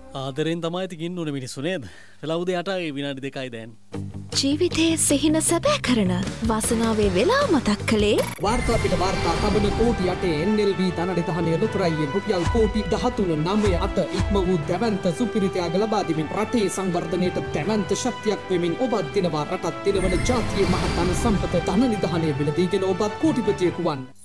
ආදරෙන් තමයි ඉතින් ඉන්න උනේ මිනිස්සු නේද? වෙලා උදේ 8යි විනාඩි 2යි දැන්. ජීවිතයේ සිහින සැබෑ කරන වාසනාවේ වෙලා මතක් කළේ වාර්තා පිට වාර්තා තබන කෝටි 8 NLB ධනනිධානයේ ලොතරැයියෙන් රුපියල් කෝටි 13.9 ඉක්ම වූ දැවැන්ත සුපිරිත්‍යාග ලබා දෙමින් රටේ සංවර්ධනයට දැවැන්ත ශක්තියක් වෙමින් ඔබත් දිනවා රටත් දිනවන ජාතියේ මහත් ධන සම්පත ධනනිධානයේ මිලදීගෙන ඔබත් කෝටිපතියෙකු වන්.